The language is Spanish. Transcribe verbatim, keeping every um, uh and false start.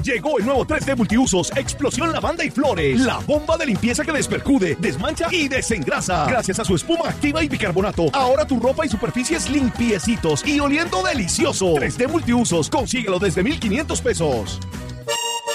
Llegó el nuevo tres D Multiusos Explosión Lavanda y Flores. La bomba de limpieza que despercude, desmancha y desengrasa. Gracias a su espuma activa y bicarbonato, ahora tu ropa y superficies limpiecitos y oliendo delicioso. tres D Multiusos, consíguelo desde mil quinientos pesos.